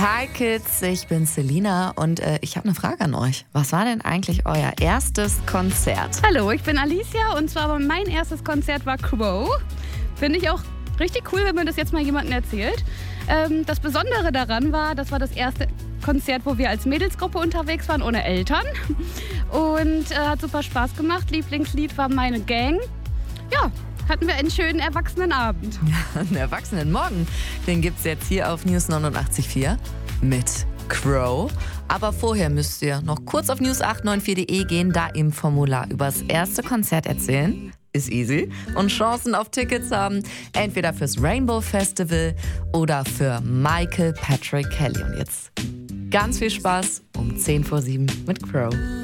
Hi Kids, ich bin Selina und ich habe eine Frage an euch. Was war denn eigentlich euer erstes Konzert? Hallo, ich bin Alicia und zwar mein erstes Konzert war Crow. Finde ich auch richtig cool, wenn man das jetzt mal jemandem erzählt. Das Besondere daran war, das war das erste Konzert, wo wir als Mädelsgruppe unterwegs waren, ohne Eltern. Und hat super Spaß gemacht. Lieblingslied war Meine Gang. Ja, hatten wir einen schönen Erwachsenenabend. Ja, einen Erwachsenenmorgen. Den gibt's jetzt hier auf News 89.4 mit Crow. Aber vorher müsst ihr noch kurz auf news894.de gehen, da im Formular übers erste Konzert erzählen. Ist easy. Und Chancen auf Tickets haben, entweder fürs Rainbow Festival oder für Michael Patrick Kelly. Und jetzt ganz viel Spaß um 6:10 mit Crow.